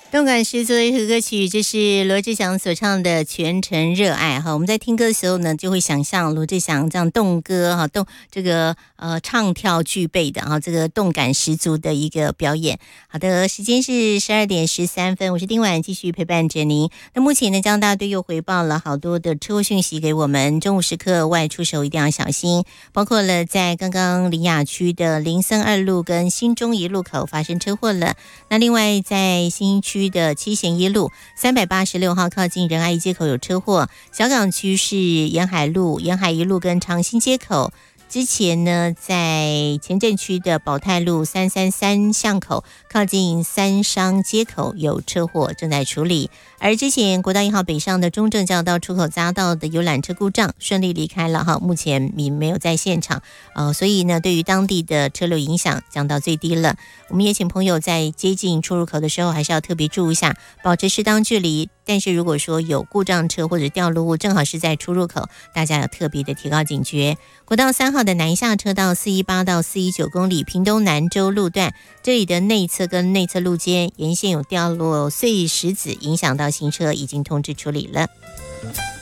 动感十足的一首歌曲，这是罗志祥所唱的《全程热爱》哈。我们在听歌的时候呢，就会想象罗志祥这样动歌哈，这个唱跳俱备的哈，这个动感十足的一个表演。好的，时间是12:13，我是丁婉，继续陪伴着您。那目前呢，江大队又回报了好多的车祸讯息给我们，中午时刻外出时候一定要小心，包括了在刚刚林雅区的林森2路跟新中一路口发生车祸了。那另外在新区的七贤一路386号靠近仁爱一街口有车祸，小港区是沿海路沿海一路跟长兴街口。之前呢，在前镇区的宝泰路333巷口靠近三商街口有车祸正在处理，而之前国道1号北上的中正交道出口匝道的游览车故障顺利离开了哈，目前没有在现场所以呢，对于当地的车流影响降到最低了。我们也请朋友在接近出入口的时候还是要特别注意一下，保持适当距离。但是如果说有故障车或者掉落物正好是在出入口，大家要特别的提高警觉。国道3号的南下车道418到419公里屏东南州路段，这里的内侧跟内侧路间沿线有掉落碎石子，影响到行车，已经通知处理了。